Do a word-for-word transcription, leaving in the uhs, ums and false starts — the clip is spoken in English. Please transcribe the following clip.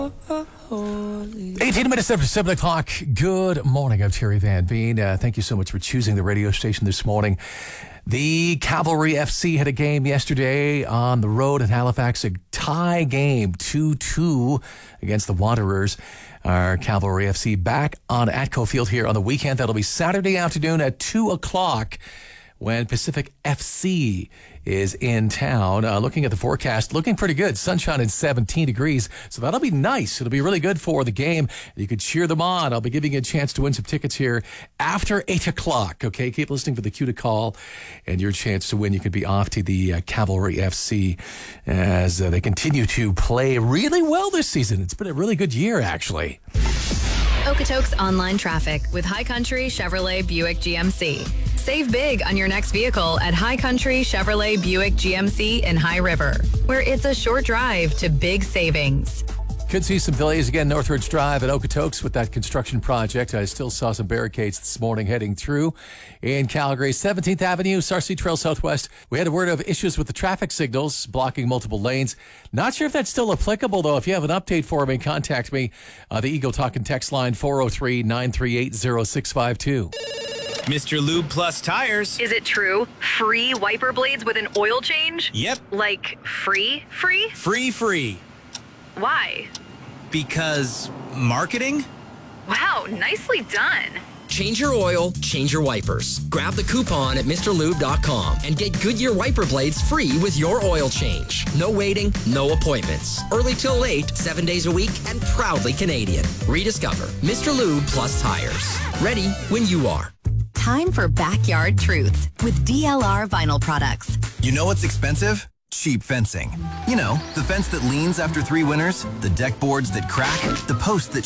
eighteen minutes after seven o'clock. Good morning. I'm Terry Van Veen. Uh, thank you so much for choosing the radio station this morning. The Cavalry F C had a game yesterday on the road at Halifax, a tie game, two two against the Wanderers. Our Cavalry F C back on Atco Field here on the weekend. That'll be Saturday afternoon at two o'clock when Pacific F C is in town. Uh, looking at the forecast, looking pretty good. Sunshine and seventeen degrees, so that'll be nice. It'll be really good for the game. You could cheer them on. I'll be giving you a chance to win some tickets here after eight o'clock, okay? Keep listening for the cue to call, and your chance to win. You could be off to the uh, Cavalry F C as uh, they continue to play really well this season. It's been a really good year, actually. Okotoks online traffic with High Country Chevrolet Buick G M C. Save big on your next vehicle at High Country Chevrolet Buick G M C in High River, where it's a short drive to big savings. Could see some delays again, Northridge Drive at Okotoks with that construction project. I still saw some barricades this morning heading through. In Calgary, seventeenth Avenue, Sarcee Trail Southwest. We had a word of issues with the traffic signals blocking multiple lanes. Not sure if that's still applicable, though. If you have an update for me, contact me. Uh, the Eagle Talking text line four oh three, nine three eight, oh six five two. Mister Lube Plus Tires. Is it true? Free wiper blades with an oil change? Yep. Like free, free? Free, free. Why? Because marketing? Wow, nicely done. Change your oil, change your wipers. Grab the coupon at Mr Lube dot com and get Goodyear wiper blades free with your oil change. No waiting, no appointments. Early till late, seven days a week, and proudly Canadian. Rediscover Mister Lube Plus Tires. Ready when you are. Time for Backyard Truths with D L R Vinyl Products. You know what's expensive? Cheap fencing. You know, the fence that leans after three winters, the deck boards that crack, the posts that